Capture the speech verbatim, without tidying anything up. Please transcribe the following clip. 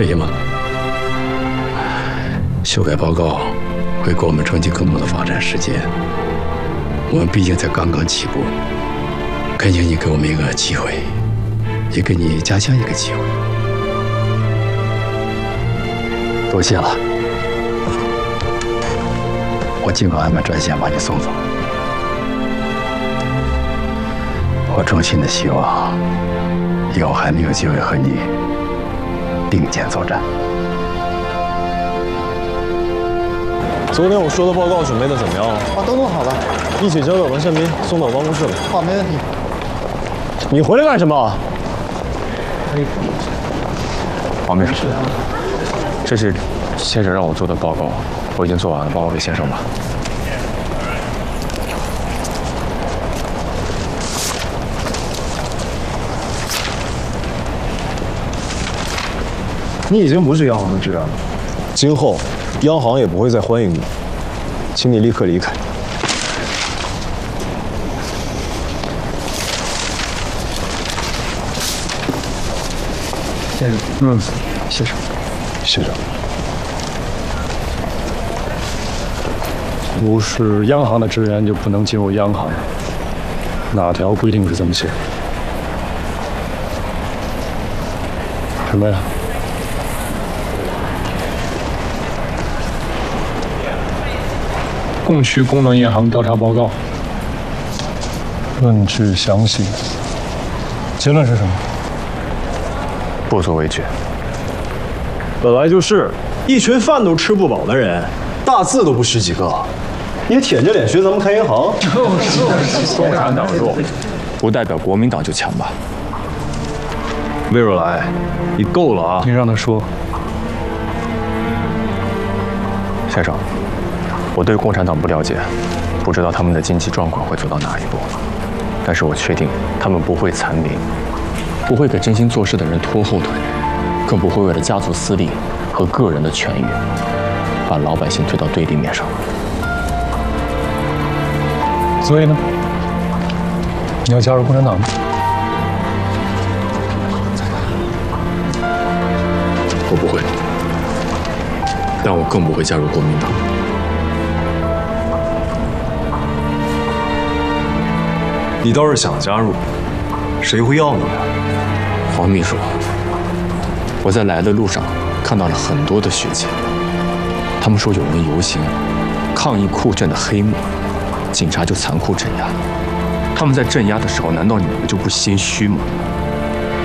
可以吗？修改报告会给我们争取更多的发展时间。我们毕竟才刚刚起步，恳请你给我们一个机会，也给你家乡一个机会。多谢了，我尽快安排专线把你送走。我衷心的希望，以后还能有机会和你并肩作战。 昨天我说的报告准备的怎么样了？ 啊，都弄好了， 一起交给文宪兵，送到我办公室吧。 好，没问题。 你回来干什么？ 王秘书，这是先生让我做的报告，我已经做完了，帮我给先生吧。 你已经不是央行的职员了，今后央行也不会再欢迎你，请你立刻离开。 先生，嗯，先生， 先生， 不是央行的职员就不能进入央行，哪条规定是这么写的？什么呀？供区功能银行调查报告，论据详细，结论是什么？ 不足为惧。 本来就是一群饭都吃不饱的人，大字都不识几个，也舔着脸学咱们开银行。 共产党弱，不代表国民党就强吧？ 魏若来，你够了啊！ 你让他说。 先生，我对共产党不了解，不知道他们的经济状况会走到哪一步，但是我确定他们不会残民，不会给真心做事的人拖后腿，更不会为了家族私利和个人的权益，把老百姓推到对立面上。 所以呢，你要加入共产党吗？ 我不会，但我更不会加入国民党。 你倒是想加入，谁会要你啊？ 黄秘书，我在来的路上看到了很多的血迹，他们说有人游行抗议酷震的黑幕，警察就残酷镇压。他们在镇压的时候，难道你们就不心虚吗？